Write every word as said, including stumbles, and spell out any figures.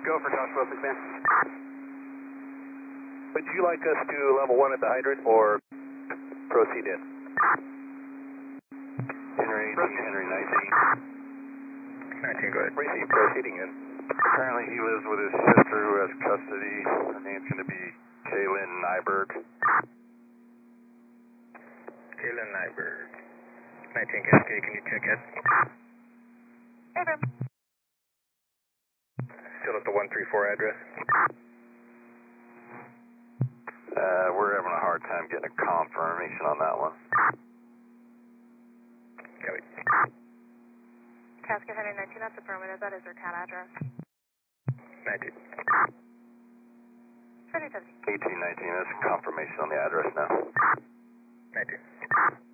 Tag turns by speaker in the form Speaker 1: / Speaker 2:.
Speaker 1: Go for Joshua, six man. Would you like us to level one at the hydrant or proceed in?
Speaker 2: Henry eighteen, Henry nineteen.
Speaker 3: nineteen, go ahead.
Speaker 1: Proceed, proceeding in.
Speaker 2: Apparently he lives with his sister who has custody. Her name's going to be Kaylin Nyberg.
Speaker 3: Kaylin Nyberg. nineteen Cascade, can you check it?
Speaker 4: Affirm.
Speaker 3: Still at the one three four address?
Speaker 2: Uh, we're having a hard time getting a confirmation on that one.
Speaker 3: Copy.
Speaker 4: Cascade Henry nineteen, that's affirmative. That is her cat address.
Speaker 3: nineteen.
Speaker 4: Henry seventeen.
Speaker 2: eighteen nineteen, that's confirmation on the address now.
Speaker 3: nineteen.